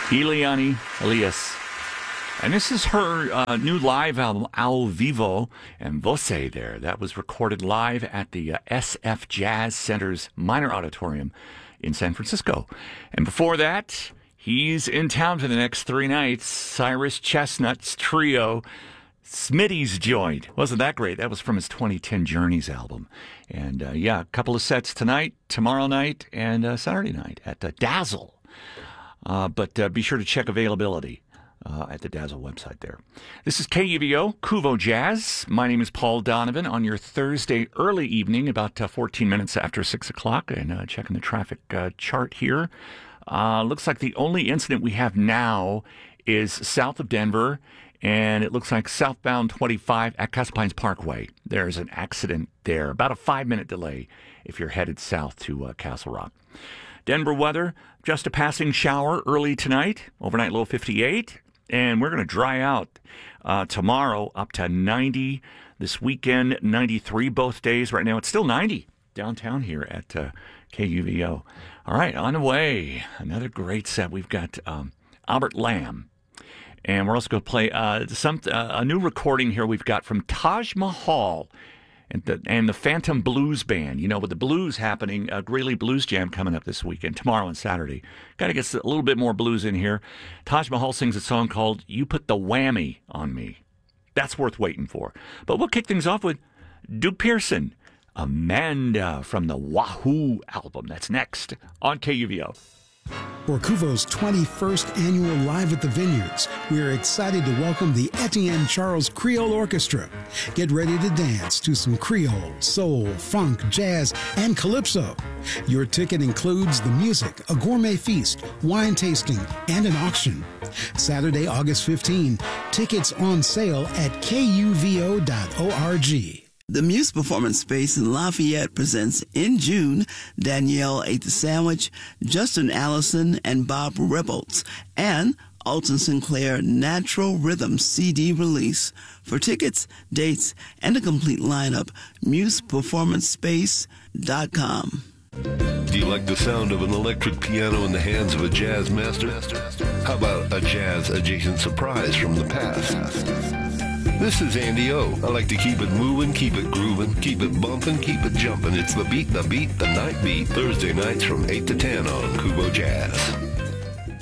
Eliane Elias. And this is her new live album, Ao Vivo, and Você there. That was recorded live at the SF Jazz Center's Minor Auditorium in San Francisco. And before that, he's in town for the next 3 nights. Cyrus Chestnut's trio, Smitty's Joint. Wasn't that great? That was from his 2010 Journeys album. And a couple of sets tonight, tomorrow night, and Saturday night at Dazzle. But be sure to check availability at the Dazzle website there. This is KUVO, Kuvo Jazz. My name is Paul Donovan on your Thursday early evening, about 14 minutes after 6 o'clock, and checking the traffic chart here. Looks like the only incident we have now is south of Denver, and it looks like southbound 25 at Castle Pines Parkway. There's an accident there, about a 5-minute delay if you're headed south to Castle Rock. Denver weather, just a passing shower early tonight, overnight low 58, and we're going to dry out tomorrow up to 90. This weekend, 93 both days. Right now, it's still 90 downtown here at KUVO. All right, on the way, another great set. We've got Albert Lamb, and we're also going to play a new recording here we've got from Taj Mahal and the Phantom Blues Band. You know, with the blues happening, Greeley Blues Jam coming up this weekend, tomorrow and Saturday. Got to get a little bit more blues in here. Taj Mahal sings a song called You Put the Whammy on Me. That's worth waiting for. But we'll kick things off with Duke Pearson, Amanda from the Wahoo album. That's next on KUVO. For Kuvo's 21st annual Live at the Vineyards, we are excited to welcome the Etienne Charles Creole Orchestra. Get ready to dance to some Creole, soul, funk, jazz, and calypso. Your ticket includes the music, a gourmet feast, wine tasting, and an auction. Saturday, August 15, tickets on sale at kuvo.org. The Muse Performance Space in Lafayette presents in June Danielle Ate the Sandwich, Justin Allison, and Bob Rebholz, and Alton Sinclair Natural Rhythm CD release. For tickets, dates, and a complete lineup, museperformancespace.com. Do you like the sound of an electric piano in the hands of a jazz master? How about a jazz-adjacent surprise from the past? This is Andy O. I like to keep it moving, keep it grooving, keep it bumping, keep it jumping. It's the beat, the night beat. Thursday nights from 8 to 10 on Kuvo Jazz.